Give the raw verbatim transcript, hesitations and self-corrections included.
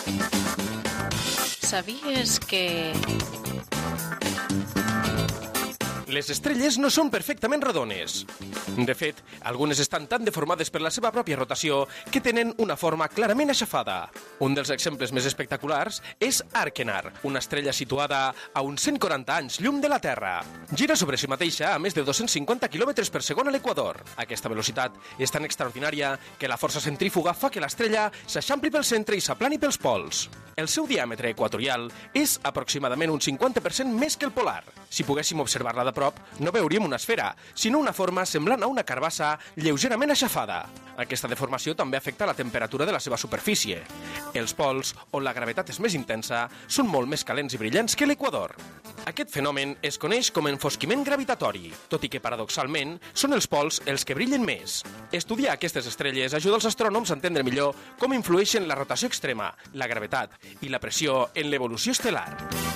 Sabies que... Les estrelles no són perfectament rodones. De fet, algunes estan tan deformades per la seva pròpia rotació que tenen una forma clarament aixafada. Un dels exemples més espectaculars és Arkenar, una estrella situada a uns cent quaranta anys llum de la Terra. Gira sobre si mateixa a més de dos-cents cinquanta quilòmetres per segon a l'equador. Aquesta velocitat és tan extraordinària que la força centrífuga fa que l'estrella s'eixampli pel centre i s'aplani pels pols. El seu diàmetre equatorial és aproximadament un cinquanta per cent més que el polar. Si poguéssim observar-la de prop, no veuríem una esfera, sinó una forma semblant a una carbassa lleugerament aixafada. Aquesta deformació també afecta la temperatura de la seva superfície. Els pols, on la gravetat és més intensa, són molt més calents i brillants que l'equador. Aquest fenomen es coneix com enfosquiment gravitatori, tot i que paradoxalment són els pols els que brillen més. Estudiar aquestes estrelles ajuda els astrònoms a entendre millor com influeixen la rotació extrema, la gravetat i la pressió en l'evolució estel·lar.